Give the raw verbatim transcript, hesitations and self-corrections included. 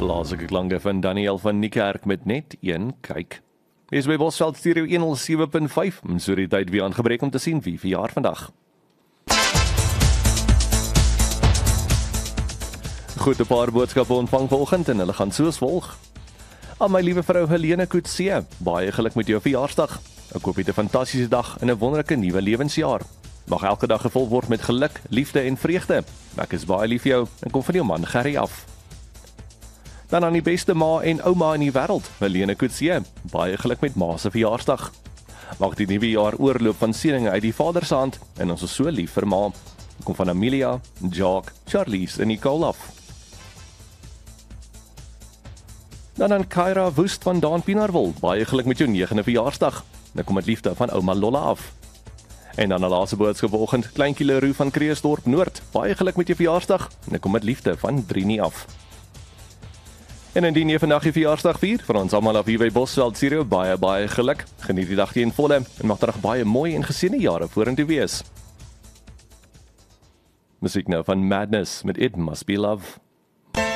Plaaslike klanke van Daniel van Niekerk met net een kyk. Dis by Bosveld Stereo honderd sewe punt vyf, en so die tyd weer aangebreek om te sien wie verjaar vandag. Goed, 'n paar boodskappe ontvang vanoggend en hulle gaan soos volg. Aan my liewe vrou Helene Kutse, baie geluk met jou verjaarsdag. Ek hoop jy het 'n fantastiese dag en 'n wonderlike nuwe lewensjaar. Mag elke dag gevul word met geluk, liefde en vreugde. Ek is baie lief vir jou en kom van jou man Gerry af. Dan aan die beste ma en ouma in die wêreld, Helene Kutse, baie geluk met ma se verjaarsdag. Mag die nuwe jaar oorloop van seëninge uit die Vader se hand en ons is so lief vir ma. Kom van Amelia, Jacques, Charlies en Nicole af. Dan aan Kyra Woest van Daan Pienaarwil, baie geluk met jou negende verjaarsdag. Dan kom met liefde van ouma Lolla af. En dan 'n laaste boodskap vanoggend, kleintjie Leroe van Kreeusdorp Noord, baie geluk met jou verjaarsdag. Dan kom met liefde van Drini af. En indien jy vandag die verjaarsdag vier, vir ons almal af hier by Bosveld Stereo, baie baie geluk. Geniet die dag teen volle en mag daar nog baie mooi en geseënde jare vorentoe wees. Musiek nou van Madness met It Must Be Love.